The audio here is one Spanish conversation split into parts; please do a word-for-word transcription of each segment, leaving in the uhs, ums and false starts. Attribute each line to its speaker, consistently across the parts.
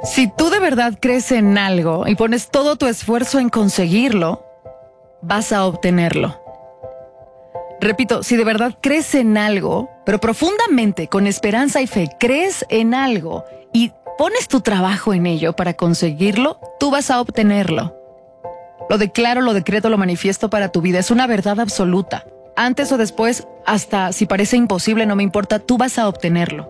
Speaker 1: Si tú de verdad crees en algo y pones todo tu esfuerzo en conseguirlo, vas a obtenerlo. Repito, si de verdad crees en algo, pero profundamente, con esperanza y fe, crees en algo y pones tu trabajo en ello para conseguirlo, tú vas a obtenerlo. Lo declaro, lo decreto, lo manifiesto para tu vida. Es una verdad absoluta. Antes o después, hasta si parece imposible, no me importa, tú vas a obtenerlo.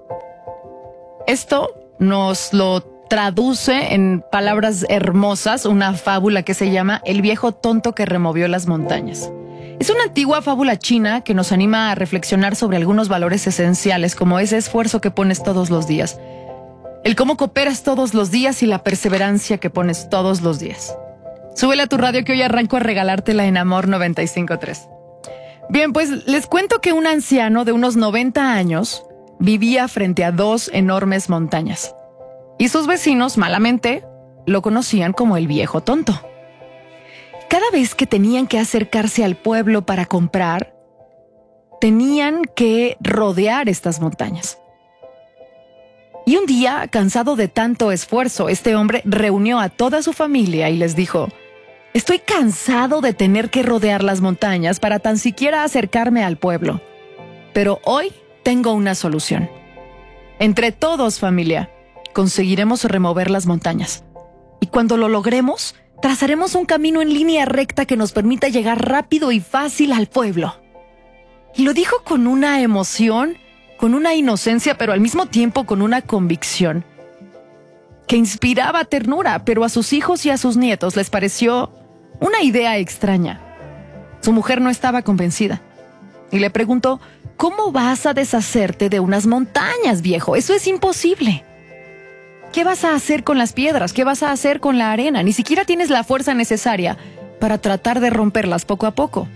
Speaker 1: Esto nos lo traduce en palabras hermosas una fábula que se llama El viejo tonto que removió las montañas. Es una antigua fábula china que nos anima a reflexionar sobre algunos valores esenciales, como ese esfuerzo que pones todos los días, el cómo cooperas todos los días y la perseverancia que pones todos los días. Súbele a tu radio que hoy arranco a regalártela en Amor noventa y cinco punto tres. Bien, pues les cuento que un anciano de unos noventa años vivía frente a dos enormes montañas y sus vecinos, malamente, lo conocían como el viejo tonto. Cada vez que tenían que acercarse al pueblo para comprar, tenían que rodear estas montañas. Y un día, cansado de tanto esfuerzo, este hombre reunió a toda su familia y les dijo: estoy cansado de tener que rodear las montañas para tan siquiera acercarme al pueblo. Pero hoy tengo una solución. Entre todos, familia, conseguiremos remover las montañas. Y cuando lo logremos, trazaremos un camino en línea recta que nos permita llegar rápido y fácil al pueblo. Y lo dijo con una emoción, con una inocencia, pero al mismo tiempo con una convicción que inspiraba ternura, pero a sus hijos y a sus nietos les pareció una idea extraña. Su mujer no estaba convencida y le preguntó: ¿cómo vas a deshacerte de unas montañas, viejo? Eso es imposible. ¿Qué vas a hacer con las piedras? ¿Qué vas a hacer con la arena? Ni siquiera tienes la fuerza necesaria para tratar de romperlas poco a poco.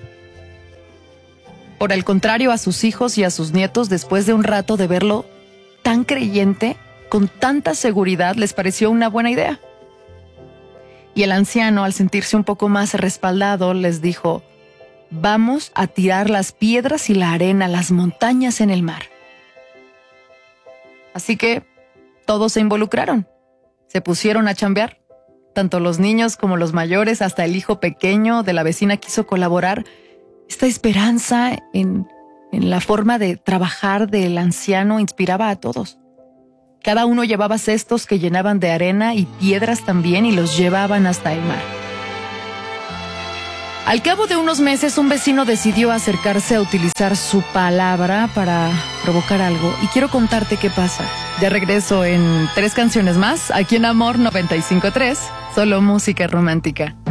Speaker 1: Por el contrario, a sus hijos y a sus nietos, después de un rato de verlo tan creyente, con tanta seguridad, les pareció una buena idea. Y el anciano, al sentirse un poco más respaldado, les dijo: vamos a tirar las piedras y la arena a las montañas en el mar. Así que todos se involucraron, se pusieron a chambear. Tanto los niños como los mayores, hasta el hijo pequeño de la vecina quiso colaborar. Esta esperanza en, en la forma de trabajar del anciano inspiraba a todos. Cada uno llevaba cestos que llenaban de arena y piedras también y los llevaban hasta el mar. Al cabo de unos meses, un vecino decidió acercarse a utilizar su palabra para provocar algo. Y quiero contarte qué pasa. Ya regreso en tres canciones más, aquí en Amor noventa y cinco punto tres, solo música romántica.